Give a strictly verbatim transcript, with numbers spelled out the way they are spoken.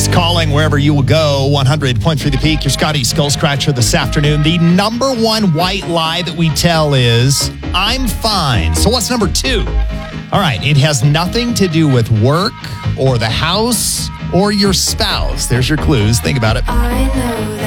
Calling wherever you will go. one hundred point three The Peak. Your Scotty Skull Scratcher this afternoon. The number one white lie that we tell is, I'm fine. So what's number two? All right. It has nothing to do with work or the house or your spouse. There's your clues. Think about it. I know that